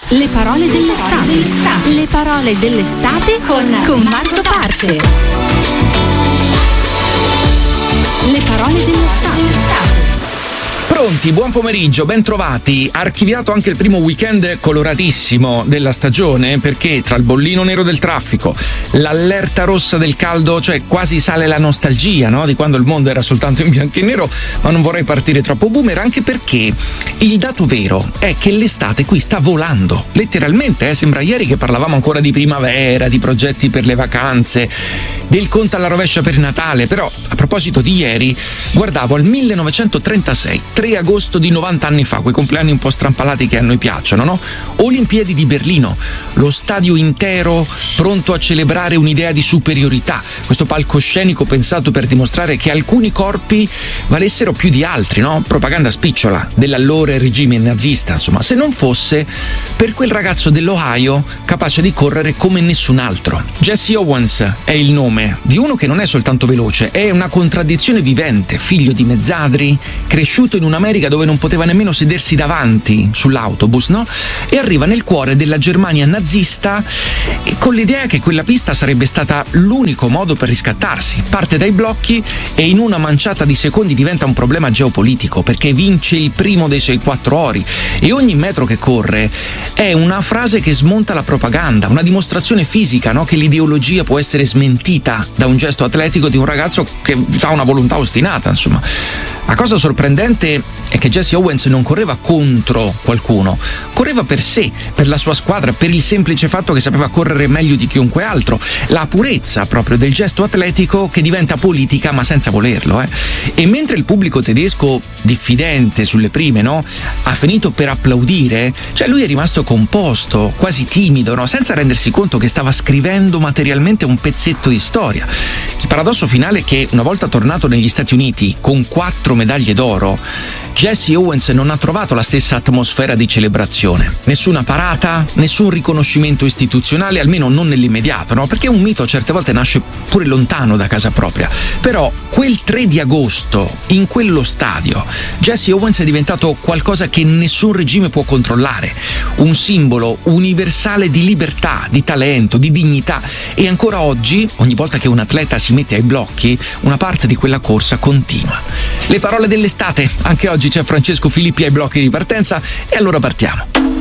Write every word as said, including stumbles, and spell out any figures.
Le parole dell'estate. Le parole dell'estate con, con Marco Parce. Le parole dell'estate. Pronti, buon pomeriggio, ben trovati. Archiviato anche il primo weekend coloratissimo della stagione, perché tra il bollino nero del traffico, l'allerta rossa del caldo, cioè quasi sale la nostalgia, no? Di quando il mondo era soltanto in bianco e nero, ma non vorrei partire troppo boomer, anche perché il dato vero è che l'estate qui sta volando, letteralmente, eh? Sembra ieri che parlavamo ancora di primavera, di progetti per le vacanze, del conto alla rovescia per Natale, però a proposito di ieri, guardavo al millenovecentotrentasei, tre agosto di novanta anni fa, quei compleanni un po' strampalati che a noi piacciono, no? Olimpiadi di Berlino, lo stadio intero pronto a celebrare un'idea di superiorità, questo palcoscenico pensato per dimostrare che alcuni corpi valessero più di altri, no? Propaganda spicciola dell'allora regime nazista, insomma, se non fosse per quel ragazzo dell'Ohio capace di correre come nessun altro. Jesse Owens è il nome di uno che non è soltanto veloce, è una contraddizione vivente, figlio di mezzadri, cresciuto in un'America dove non poteva nemmeno sedersi davanti sull'autobus, no? E arriva nel cuore della Germania nazista con l'idea che quella pista sarebbe stata l'unico modo per riscattarsi. Parte dai blocchi e in una manciata di secondi diventa un problema geopolitico, perché vince il primo dei suoi quattro ori e ogni metro che corre è una frase che smonta la propaganda, una dimostrazione fisica, no? Che l'ideologia può essere smentita da un gesto atletico di un ragazzo che ha una volontà ostinata, insomma. La cosa sorprendente è che Jesse Owens non correva contro qualcuno, correva per sé, per la sua squadra, per il semplice fatto che sapeva correre meglio di chiunque altro, la purezza proprio del gesto atletico che diventa politica ma senza volerlo, eh. E mentre il pubblico tedesco, diffidente sulle prime, no, ha finito per applaudire, cioè lui è rimasto composto, quasi timido, no, senza rendersi conto che stava scrivendo materialmente un pezzetto di storia. Il paradosso finale è che una volta tornato negli Stati Uniti con quattro medaglie d'oro, Jesse Owens non ha trovato la stessa atmosfera di celebrazione. Nessuna parata, nessun riconoscimento istituzionale, almeno non nell'immediato, no? Perché un mito certe volte nasce pure lontano da casa propria. Però quel tre di agosto, in quello stadio, Jesse Owens è diventato qualcosa che nessun regime può controllare. Un simbolo universale di libertà, di talento, di dignità. E ancora oggi, ogni volta che un atleta si mette ai blocchi, una parte di quella corsa continua. Le parole dell'estate, anche oggi c'è Francesco Filippi ai blocchi di partenza e allora partiamo.